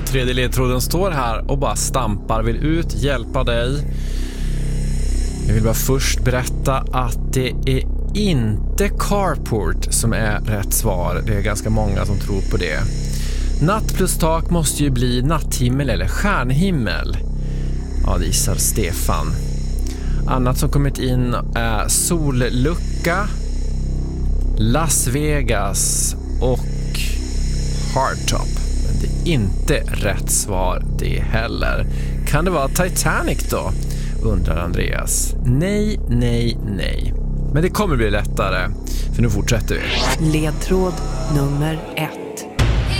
Tredje ledtråden står här och bara stampar, vill ut, hjälpa dig. Jag vill bara först berätta att det är inte carport som är rätt svar. Det är ganska många som tror på det. Natt plus tak måste ju bli natthimmel eller stjärnhimmel. Ja, det gissar Stefan. Annat som kommit in är sollucka, Las Vegas och hardtop. Men det är inte rätt svar det heller. Kan det vara Titanic då? Undrar Andreas. Nej. Men det kommer bli lättare, för nu fortsätter vi. Ledtråd nummer 1.